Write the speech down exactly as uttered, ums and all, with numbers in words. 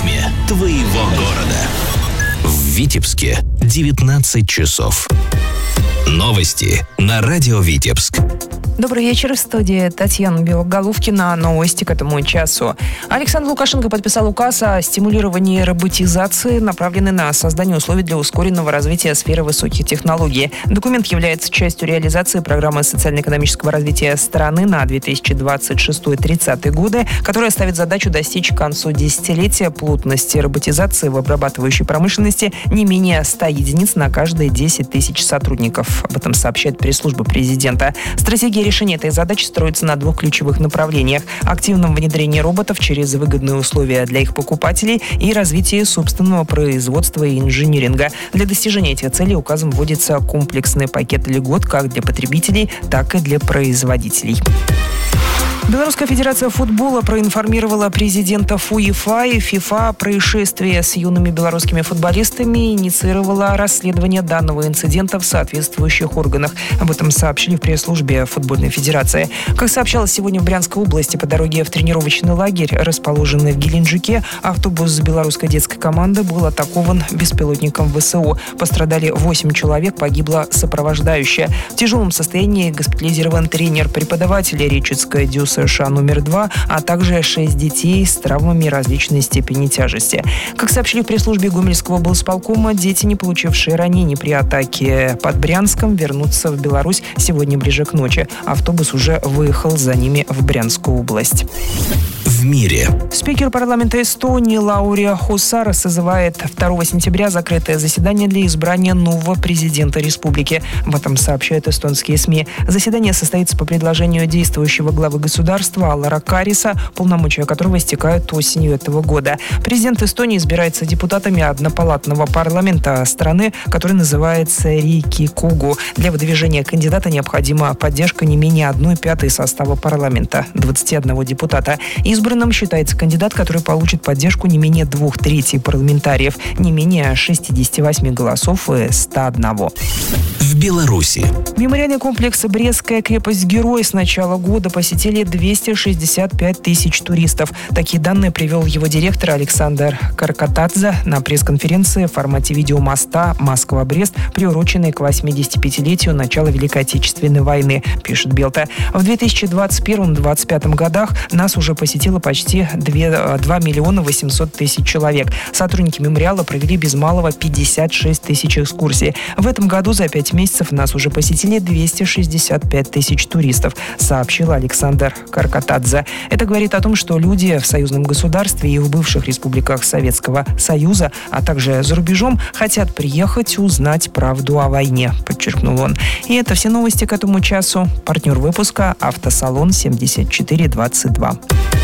ритме твоего города. В Витебске девятнадцать часов. Новости на радио Витебск. Добрый вечер, в студии Татьяна Белоголовкина. Новости к этому часу. Александр Лукашенко подписал указ о стимулировании роботизации, направленный на создание условий для ускоренного развития сферы высоких технологий. Документ является частью реализации программы социально-экономического развития страны на две тысячи двадцать шестой — тридцатый годы, которая ставит задачу достичь к концу десятилетия плотности роботизации в обрабатывающей промышленности не менее ста единиц на каждые десять тысяч сотрудников. Об этом сообщает пресс-служба президента. Стратегия решение этой задачи строится на двух ключевых направлениях: активном внедрении роботов через выгодные условия для их покупателей и развитии собственного производства и инжиниринга. Для достижения этих целей указом вводится комплексный пакет льгот как для потребителей, так и для производителей. Белорусская федерация футбола проинформировала президента УЕФА и ФИФА о происшествии с юными белорусскими футболистами и инициировала расследование данного инцидента в соответствующих органах. Об этом сообщили в пресс-службе футбольной федерации. Как сообщалось сегодня в Брянской области, по дороге в тренировочный лагерь, расположенный в Геленджике, автобус с белорусской детской команды был атакован беспилотником ВСУ. Пострадали восемь человек, погибла сопровождающая. В тяжелом состоянии госпитализирован тренер-преподаватель Речицкой ДЮСШ номер два, а также шесть детей с травмами различной степени тяжести. Как сообщили в пресс-службе Гомельского облсполкома, дети, не получившие ранений при атаке под Брянском, вернутся в Беларусь сегодня ближе к ночи. Автобус уже выехал за ними в Брянскую область. В мире. Спикер парламента Эстонии Лаури Хусар созывает второго сентября закрытое заседание для избрания нового президента республики. Об этом сообщают эстонские СМИ. Заседание состоится по предложению действующего главы государства Алара Кариса, полномочия которого истекают осенью этого года. Президент Эстонии избирается депутатами однопалатного парламента страны, который называется Рикикугу. Для выдвижения кандидата необходима поддержка не менее одной пятой состава парламента, двадцати одного депутата. Избранным считается кандидат, который получит поддержку не менее двух третей парламентариев, не менее шестидесяти восьми голосов и ста одного. В Беларуси. Мемориальный комплекс «Брестская крепость-герой» с начала года посетили двести шестьдесят пять тысяч туристов. Такие данные привел его директор Александр Каркатадзе на пресс-конференции в формате видеомоста «Москва-Брест», приуроченной к восьмидесятипятилетию начала Великой Отечественной войны, пишет Белта. В две тысячи двадцать первом — двадцать пятом годах нас уже посетило почти два миллиона восемьсот тысяч человек. Сотрудники мемориала провели без малого пятьдесят шесть тысяч экскурсий. В этом году за пять месяцев нас уже посетили двести шестьдесят пять тысяч туристов, сообщил Александр Каркатадзе. Это говорит о том, что люди в союзном государстве и в бывших республиках Советского Союза, а также за рубежом, хотят приехать и узнать правду о войне, подчеркнул он. И это все новости к этому часу. Партнер выпуска — автосалон семьдесят четыре двадцать два.